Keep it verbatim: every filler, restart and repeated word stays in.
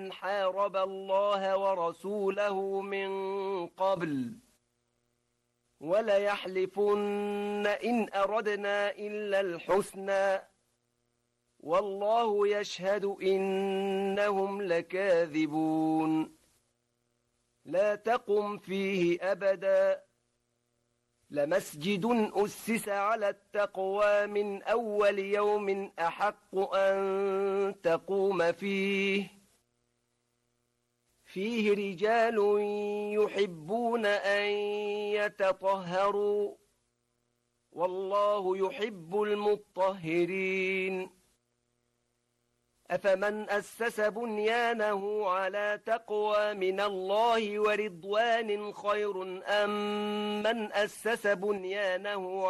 حارب الله ورسوله من قبل وليحلفن إن أردنا إلا الحسنى والله يشهد إنهم لكاذبون لا تقم فيه أبدا لمسجد أسس على التقوى من أول يوم أحق أن تقوم فيه فيه رجال يحبون أن يتطهروا والله يحب المطهرين أفمن أسس بنيانه على تقوى من الله ورضوان خير أم من أسس بنيانه